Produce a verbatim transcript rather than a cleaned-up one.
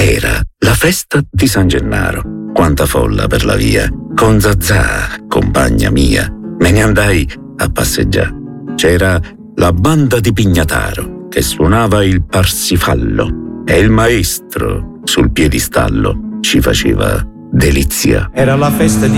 Era la festa di San Gennaro. Quanta folla per la via. Con Zazà, compagna mia, me ne andai a passeggiare. C'era la banda di Pignataro che suonava il Parsifallo e il maestro sul piedistallo ci faceva delizia. Era la festa di